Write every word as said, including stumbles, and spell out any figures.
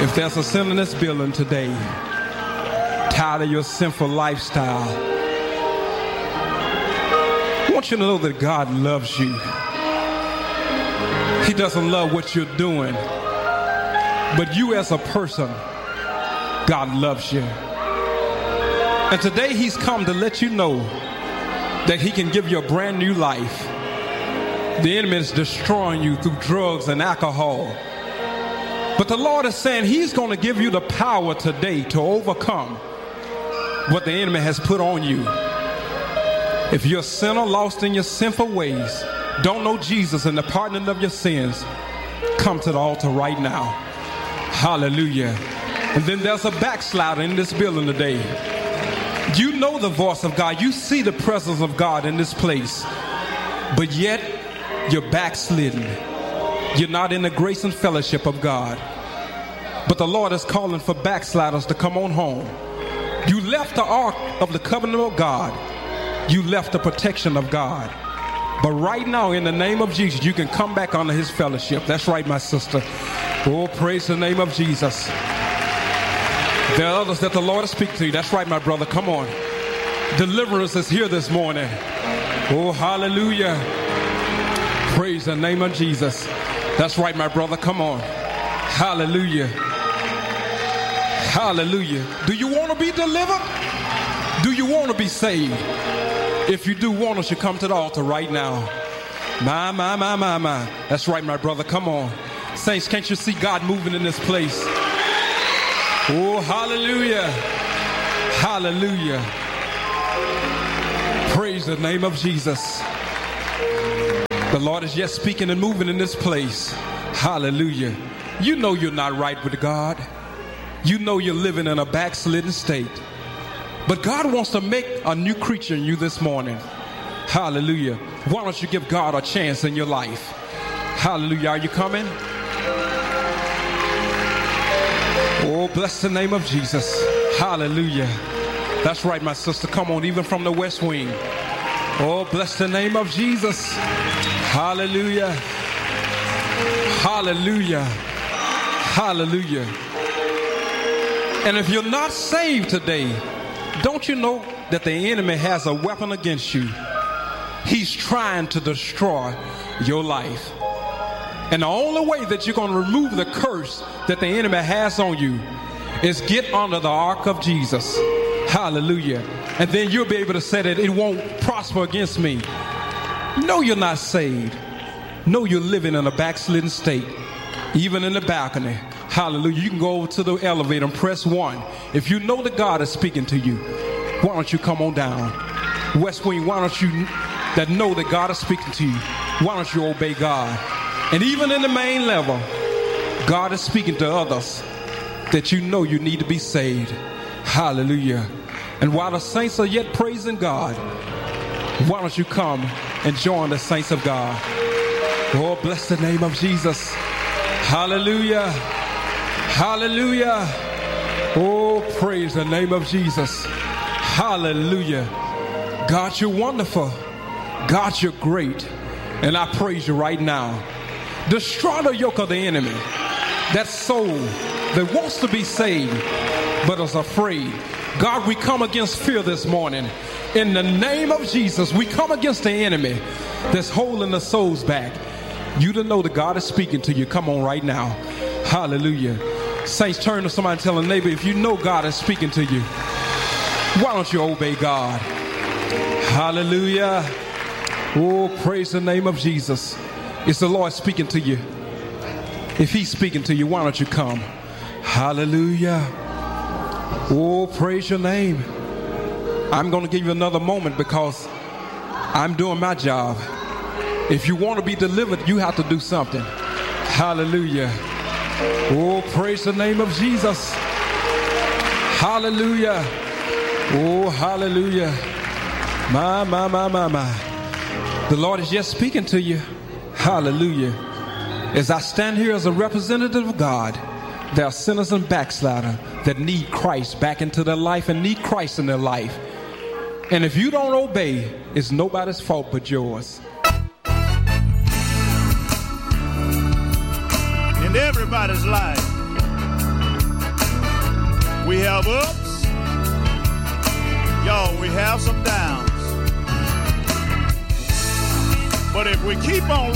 If there's a sin in this building today, tired of your sinful lifestyle, I want you to know that God loves you. He doesn't love what you're doing, but you as a person, God loves you. And today he's come to let you know that he can give you a brand new life. The enemy is destroying you through drugs and alcohol. But the Lord is saying he's going to give you the power today to overcome what the enemy has put on you. If you're a sinner lost in your sinful ways, don't know Jesus and the pardoning of your sins, come to the altar right now. Hallelujah. And then there's a backslider in this building today. You know the voice of God. You see the presence of God in this place. But yet, you're backslidden. You're not in the grace and fellowship of God. But the Lord is calling for backsliders to come on home. You left the ark of the covenant of God. You left the protection of God. But right now, in the name of Jesus, you can come back under his fellowship. That's right, my sister. Oh, praise the name of Jesus. There are others that the Lord is speaking to you. That's right, my brother. Come on. Deliverance is here this morning. Oh, hallelujah. Praise the name of Jesus. That's right, my brother. Come on. Hallelujah. Hallelujah. Do you want to be delivered? Do you want to be saved? If you do, why don't you come to the altar right now? My, my, my, my, my. That's right, my brother. Come on. Saints, can't you see God moving in this place? Oh, hallelujah. Hallelujah. Praise the name of Jesus. The Lord is yet speaking and moving in this place. Hallelujah. You know you're not right with God. You know you're living in a backslidden state. But God wants to make a new creature in you this morning. Hallelujah. Why don't you give God a chance in your life? Hallelujah. Are you coming? Oh, bless the name of Jesus. Hallelujah. That's right, my sister. Come on, even from the West Wing. Oh, bless the name of Jesus. Hallelujah. Hallelujah. Hallelujah. And if you're not saved today, don't you know that the enemy has a weapon against you? He's trying to destroy your life. And the only way that you're going to remove the curse that the enemy has on you is get under the ark of Jesus. Hallelujah. And then you'll be able to say that it won't prosper against me. No, you're not saved. No, you're living in a backslidden state, even in the balcony. Hallelujah. You can go over to the elevator and press one. If you know that God is speaking to you, why don't you come on down? West Wing, why don't you that know that God is speaking to you, why don't you obey God? And even in the main level, God is speaking to others that you know you need to be saved. Hallelujah. And while the saints are yet praising God, why don't you come and join the saints of God? Oh, bless the name of Jesus. Hallelujah. Hallelujah. Oh, praise the name of Jesus. Hallelujah. God, you're wonderful. God, you're great. And I praise you right now. Destroy the yoke of the enemy. That soul that wants to be saved but is afraid. God, we come against fear this morning. In the name of Jesus, we come against the enemy that's holding the souls back. You to know that God is speaking to you. Come on right now. Hallelujah. Saints, turn to somebody and tell a neighbor, if you know God is speaking to you, why don't you obey God? Hallelujah. Oh, praise the name of Jesus. It's the Lord speaking to you. If he's speaking to you, why don't you come? Hallelujah. Oh, praise your name. I'm going to give you another moment because I'm doing my job. If you want to be delivered, you have to do something. Hallelujah. Oh, praise the name of Jesus. Hallelujah. Oh, hallelujah. My, my, my, my, my. The Lord is just speaking to you. Hallelujah. As I stand here as a representative of God, there are sinners and backsliders that need Christ back into their life and need Christ in their life. And if you don't obey, it's nobody's fault but yours. In everybody's life, have ups. Y'all, we have some downs. But if we keep on